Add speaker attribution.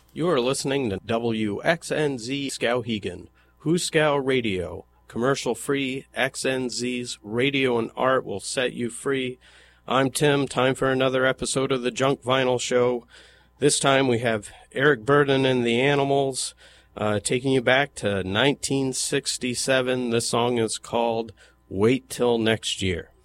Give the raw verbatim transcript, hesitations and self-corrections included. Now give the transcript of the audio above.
Speaker 1: You are listening to W X N Z Skowhegan, Huskow Radio, commercial-free. X N Z's Radio and Art will set you free. I'm Tim. Time for another episode of the Junk Vinyl Show. This time we have Eric Burdon and the Animals, uh, taking you back to nineteen sixty-seven. This song is called Wait Till Next Year.